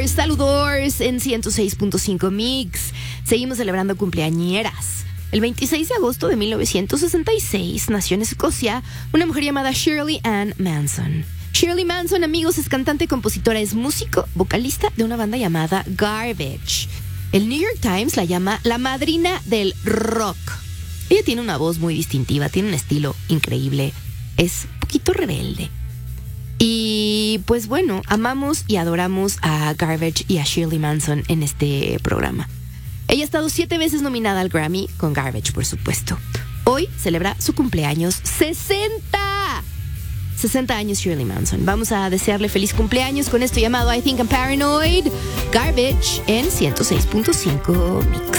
Saludores en 106.5 Mix. Seguimos celebrando cumpleañeras. El 26 de agosto de 1966 nació en Escocia una mujer llamada Shirley Ann Manson. Shirley Manson, amigos, es cantante, compositora, es músico, vocalista de una banda llamada Garbage. El New York Times la llama la madrina del rock. Ella tiene una voz muy distintiva, tiene un estilo increíble, es un poquito rebelde. Y pues bueno, amamos y adoramos a Garbage y a Shirley Manson en este programa. Ella ha estado 7 veces nominada al Grammy, con Garbage, por supuesto. Hoy celebra su cumpleaños 60 años Shirley Manson. Vamos a desearle feliz cumpleaños con esto llamado I Think I'm Paranoid. Garbage en 106.5 Mix.